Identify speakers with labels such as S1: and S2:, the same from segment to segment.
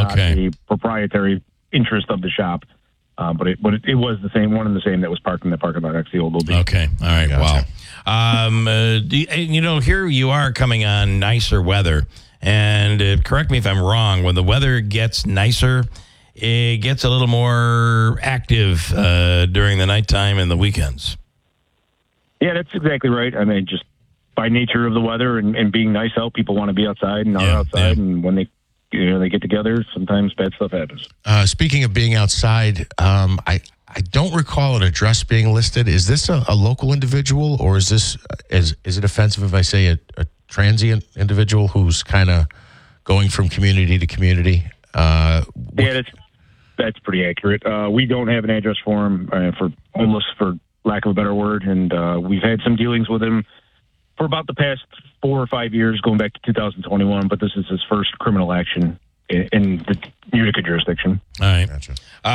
S1: not a proprietary interest of the shop. But it was the same, one and the same that was parked in the parking lot next to the old OB.
S2: Okay. All right.
S3: Gotcha.
S2: Wow. Here you are coming on nicer weather. And correct me if I'm wrong, when the weather gets nicer, it gets a little more active during the nighttime and the weekends.
S1: Yeah, that's exactly right. I mean, just by nature of the weather and being nice out, people want to be outside and are outside. Yeah. And when they get together, sometimes bad stuff happens.
S3: Speaking of being outside, I don't recall an address being listed. Is this a local individual, or is it offensive if I say a transient individual who's kind of going from community to community?
S1: Yeah, that's pretty accurate. We don't have an address for him, for homeless, for lack of a better word, and we've had some dealings with him for about the past 4 or 5 years, going back to 2021, but this is his first criminal action in the Utica jurisdiction.
S2: All right.
S3: Gotcha.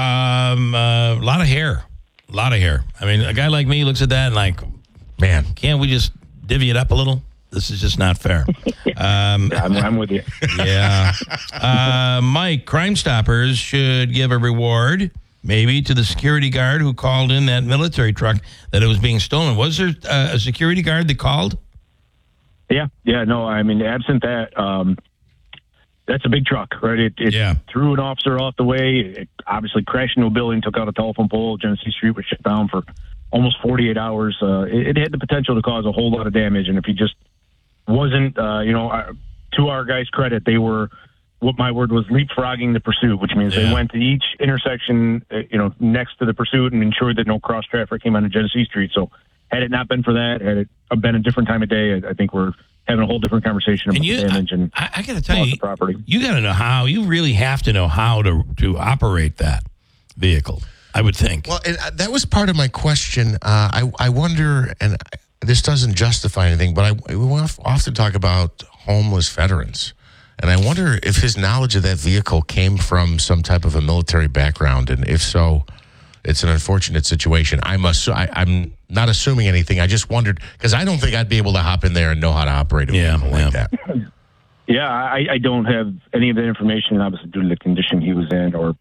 S2: A lot of hair. I mean, a guy like me looks at that and like, man, can't we just divvy it up a little? This is just not fair.
S1: I'm with you.
S2: Yeah. Mike, Crime Stoppers should give a reward maybe to the security guard who called in that military truck that it was being stolen. Was there a security guard that called?
S1: Yeah. No, I mean, absent that, that's a big truck, right? It threw an officer off the way. It obviously crashed into a building, took out a telephone pole. Genesee Street was shut down for almost 48 hours. It had the potential to cause a whole lot of damage. And if he just wasn't, to our guys' credit, they were, what my word was, leapfrogging the pursuit, which means they went to each intersection, next to the pursuit and ensured that no cross traffic came onto Genesee Street. So had it not been for that, had it been a different time of day, I think we're having a whole different conversation about the damage and
S2: I got to tell you,
S1: the property.
S2: You got to know how. You really have to know how to operate that vehicle, I would think.
S3: Well, and that was part of my question. I wonder, and this doesn't justify anything, but we often talk about homeless veterans. And I wonder if his knowledge of that vehicle came from some type of a military background. And if so, it's an unfortunate situation. I'm not assuming anything. I just wondered, because I don't think I'd be able to hop in there and know how to operate a vehicle like that.
S1: Yeah, I don't have any of that information, obviously, due to the condition he was in or,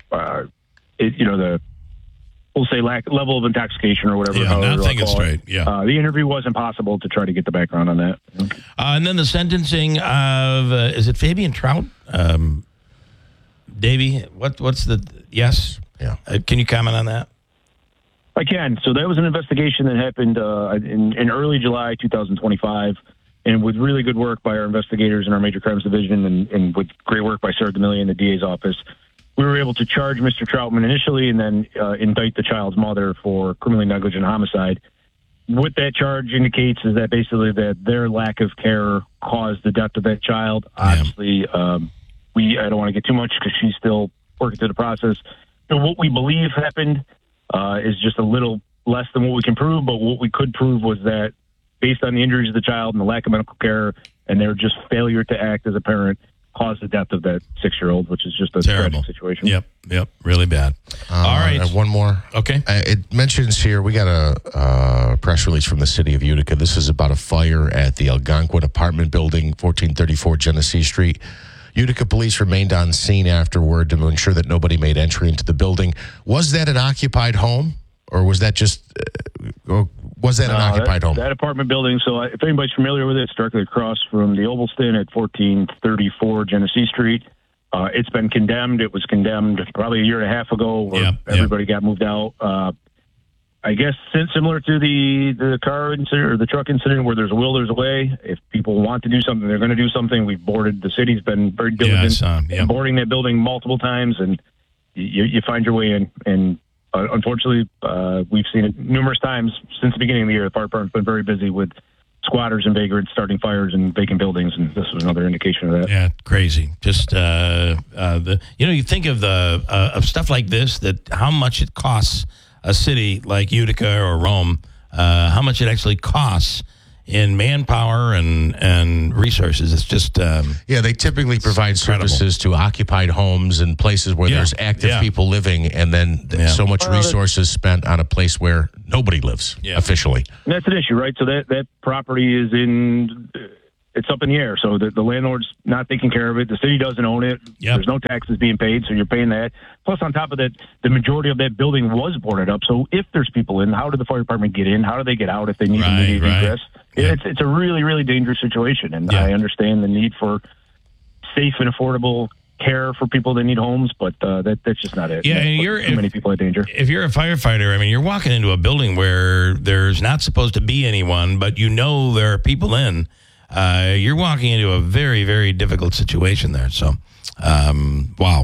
S1: we'll say level of intoxication or whatever.
S2: Yeah, not thinking straight. Yeah.
S1: The interview was impossible to try to get the background on that.
S2: And then the sentencing of, is it Fabian Trout? Davey, what's the, yes?
S3: Yeah.
S2: Can you comment on that?
S1: I can. So that was an investigation that happened in early July 2025, and with really good work by our investigators in our Major Crimes Division and with great work by Sarah D'Amelia in the DA's office, we were able to charge Mr. Troutman initially and then indict the child's mother for criminally negligent homicide. What that charge indicates is that basically that their lack of care caused the death of that child. Obviously, I don't want to get too much because she's still working through the process. What we believe happened is just a little less than what we can prove, but what we could prove was that based on the injuries of the child and the lack of medical care and their just failure to act as a parent caused the death of that 6-year-old, which is just a terrible situation.
S2: Yep, really bad. All right.
S3: I have one more.
S2: Okay.
S3: It mentions here, we got a press release from the city of Utica. This is about a fire at the Algonquin apartment building, 1434 Genesee Street. Utica police remained on scene afterward to ensure that nobody made entry into the building. Was that an occupied home, or was that just an occupied home?
S1: That apartment building, so if anybody's familiar with it, it's directly across from the Ovalston at 1434 Genesee Street. It's been condemned. It was condemned probably a year and a half ago where everybody got moved out. I guess similar to the car incident or the truck incident where there's a will, there's a way. If people want to do something, they're going to do something. We've boarded, the city's been very diligent in boarding that building multiple times, and you find your way in. And unfortunately, we've seen it numerous times since the beginning of the year. The fire department's been very busy with squatters and vagrants starting fires in vacant buildings, and this was another indication of that.
S2: Yeah, crazy. Just you think of of stuff like this, that how much it costs a city like Utica or Rome, how much it actually costs in manpower and resources. It's just
S3: they typically provide services to occupied homes and places where there's active people living, and then so much resources spent on a place where nobody lives officially.
S1: And that's an issue, right? So that property is in it's up in the air. So the landlord's not taking care of it. The city doesn't own it.
S2: Yep.
S1: There's no taxes being paid, so you're paying that. Plus, on top of that, the majority of that building was boarded up. So if there's people in, how did the fire department get in? How do they get out if they need immediate egress?
S2: Yeah.
S1: It's a really, really dangerous situation, and I understand the need for safe and affordable care for people that need homes, but that's just not it.
S2: Yeah, and
S1: too many people in danger.
S2: If you're a firefighter, I mean, you're walking into a building where there's not supposed to be anyone, but you know there are people in. You're walking into a very, very difficult situation there. So, wow.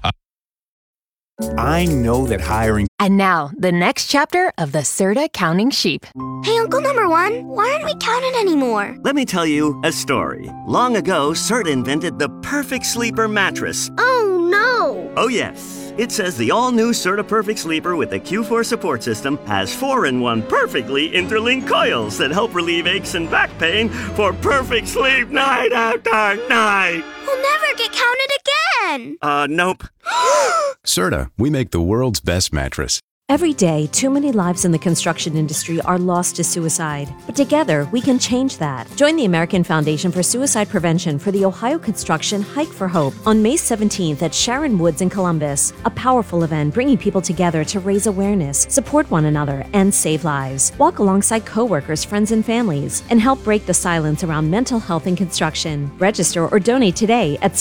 S4: I know that hiring.
S5: And now, the next chapter of the Serta Counting Sheep.
S6: Hey, Uncle Number One, why aren't we counting anymore?
S7: Let me tell you a story. Long ago, Serta invented the perfect sleeper mattress.
S6: Oh, no.
S7: Oh, yes. It says the all-new Serta Perfect Sleeper with the Q4 support system has 4-in-1 perfectly interlinked coils that help relieve aches and back pain for perfect sleep night after night.
S6: We'll never get counted again.
S7: Nope.
S4: Serta, we make the world's best mattress.
S8: Every day, too many lives in the construction industry are lost to suicide. But together, we can change that. Join the American Foundation for Suicide Prevention for the Ohio Construction Hike for Hope on May 17th at Sharon Woods in Columbus. A powerful event bringing people together to raise awareness, support one another, and save lives. Walk alongside coworkers, friends, and families, and help break the silence around mental health in construction. Register or donate today at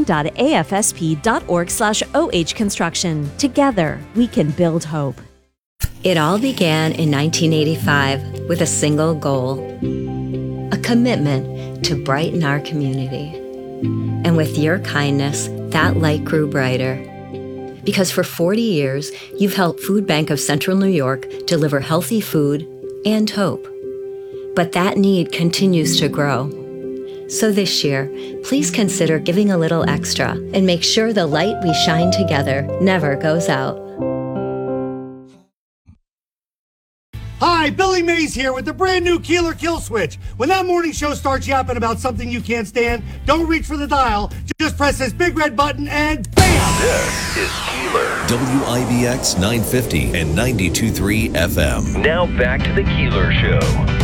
S8: supporting.afsp.org/OH Construction. Together, we can build hope.
S9: It all began in 1985 with a single goal, a commitment to brighten our community. And with your kindness, that light grew brighter. Because for 40 years, you've helped Food Bank of Central New York deliver healthy food and hope. But that need continues to grow. So this year, please consider giving a little extra and make sure the light we shine together never goes out.
S10: Hi, Billy Mays here with the brand new Keeler Kill Switch. When that morning show starts yapping about something you can't stand, don't reach for the dial. Just press this big red button and BAM!
S11: This is Keeler. WIBX 950 and 92.3 FM. Now back to the Keeler Show.